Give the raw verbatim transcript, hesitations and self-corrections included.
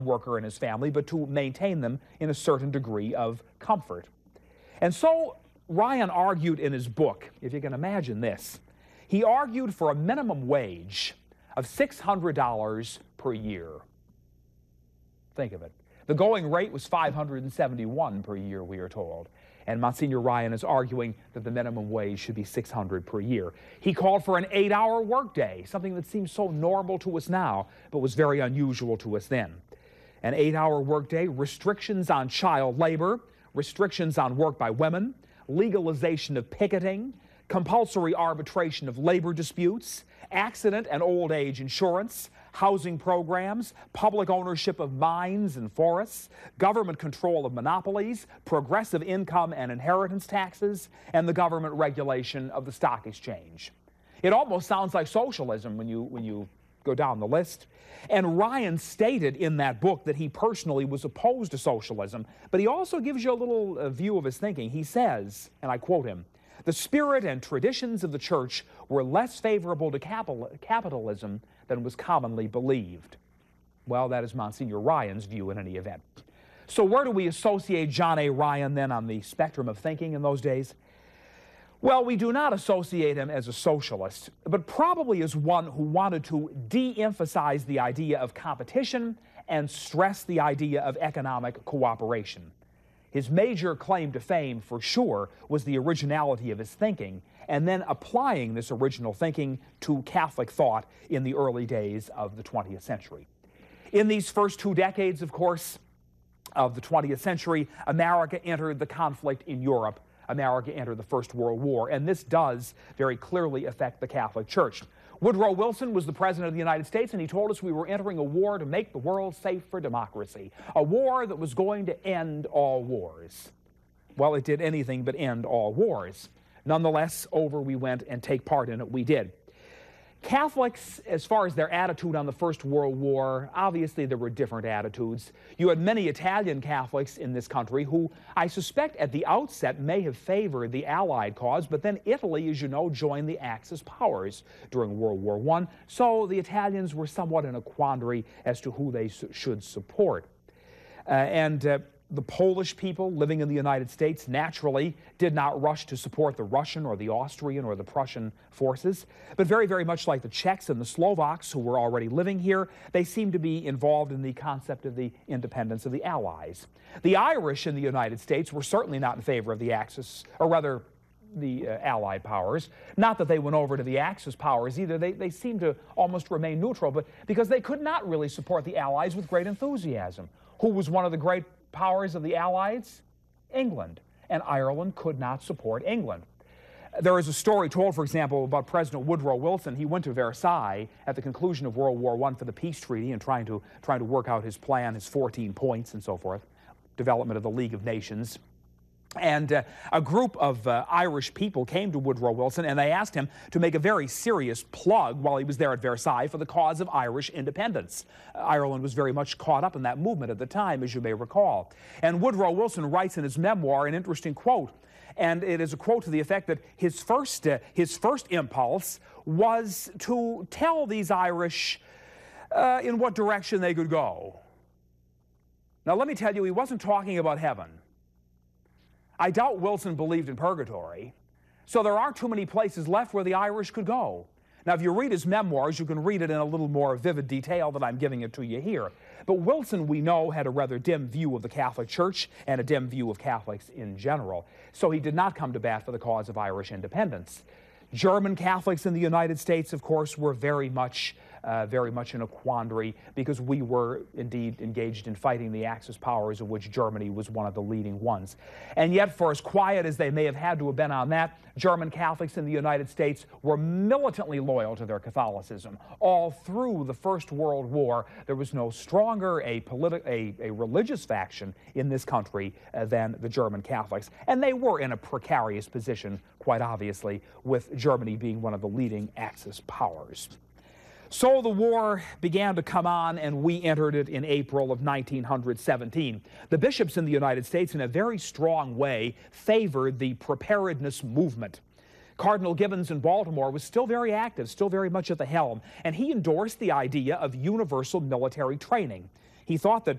worker and his family, but to maintain them in a certain degree of comfort. And so Ryan argued in his book, if you can imagine this, he argued for a minimum wage of six hundred dollars per year. Think of it. The going rate was five hundred seventy-one per year, we are told. And Monsignor Ryan is arguing that the minimum wage should be six hundred per year. He called for an eight-hour workday, something that seems so normal to us now, but was very unusual to us then. An eight-hour workday, restrictions on child labor, restrictions on work by women, legalization of picketing, compulsory arbitration of labor disputes, accident and old age insurance, housing programs, public ownership of mines and forests, government control of monopolies, progressive income and inheritance taxes, and the government regulation of the stock exchange. It almost sounds like socialism when you, when you go down the list. And Ryan stated in that book that he personally was opposed to socialism, but he also gives you a little uh, view of his thinking. He says, and I quote him, "The spirit and traditions of the church were less favorable to capital, capitalism than was commonly believed." Well, that is Monsignor Ryan's view in any event. So where do we associate John A. Ryan then on the spectrum of thinking in those days? Well, we do not associate him as a socialist, but probably as one who wanted to de-emphasize the idea of competition and stress the idea of economic cooperation. His major claim to fame, for sure, was the originality of his thinking, and then applying this original thinking to Catholic thought in the early days of the twentieth century. In these first two decades, of course, of the twentieth century, America entered the conflict in Europe. America entered the First World War, and this does very clearly affect the Catholic Church. Woodrow Wilson was the President of the United States, and he told us we were entering a war to make the world safe for democracy, a war that was going to end all wars. Well, it did anything but end all wars. Nonetheless, over we went, and take part in it we did. Catholics, as far as their attitude on the First World War, obviously there were different attitudes. You had many Italian Catholics in this country who, I suspect at the outset, may have favored the Allied cause, but then Italy, as you know, joined the Axis powers during World War One, so the Italians were somewhat in a quandary as to who they su- should support. Uh, and uh, the Polish people living in the United States naturally did not rush to support the Russian or the Austrian or the Prussian forces, but very, very much like the Czechs and the Slovaks who were already living here, they seemed to be involved in the concept of the independence of the Allies. The Irish in the United States were certainly not in favor of the Axis, or rather the uh, Allied powers. Not that they went over to the Axis powers either. They, they seemed to almost remain neutral, but because they could not really support the Allies with great enthusiasm. Who was one of the great powers of the Allies? England. And Ireland could not support England. There is a story told, for example, about President Woodrow Wilson. He went to Versailles at the conclusion of World War One for the peace treaty and trying to, trying to work out his plan, his fourteen points and so forth, development of the League of Nations. And uh, a group of uh, Irish people came to Woodrow Wilson and they asked him to make a very serious plug while he was there at Versailles for the cause of Irish independence. Uh, Ireland was very much caught up in that movement at the time, as you may recall. And Woodrow Wilson writes in his memoir an interesting quote, and it is a quote to the effect that his first, uh, his first impulse was to tell these Irish uh, in what direction they could go. Now let me tell you, he wasn't talking about heaven. I doubt Wilson believed in purgatory, so there aren't too many places left where the Irish could go. Now, if you read his memoirs, you can read it in a little more vivid detail than I'm giving it to you here. But Wilson, we know, had a rather dim view of the Catholic Church and a dim view of Catholics in general, so he did not come to bat for the cause of Irish independence. German Catholics in the United States, of course, were very much Uh, very much in a quandary because we were indeed engaged in fighting the Axis powers, of which Germany was one of the leading ones. And yet, for as quiet as they may have had to have been on that, German Catholics in the United States were militantly loyal to their Catholicism. All through the First World War, there was no stronger a, politi- a, a religious faction in this country uh, than the German Catholics. And they were in a precarious position, quite obviously, with Germany being one of the leading Axis powers. So the war began to come on, and we entered it in April of nineteen seventeen. The bishops in the United States, in a very strong way, favored the preparedness movement. Cardinal Gibbons in Baltimore was still very active, still very much at the helm, and he endorsed the idea of universal military training. He thought that